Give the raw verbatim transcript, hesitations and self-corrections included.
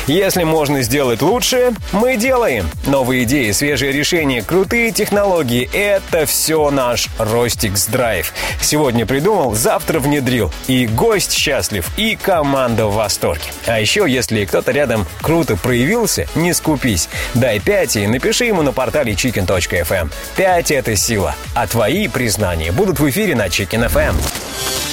Если можно сделать лучше, мы делаем. Новые идеи, свежие решения, крутые технологии — это все наш Ростикс Драйв. Сегодня придумал, завтра внедрил. И гость счастлив, и команда в восторге. А еще, если кто-то рядом круто проявился, не скупись. Дай пять и напиши ему на портале чикен точка эф эм. пять — это сила, а твои признания будут в эфире на Chicken эф эм.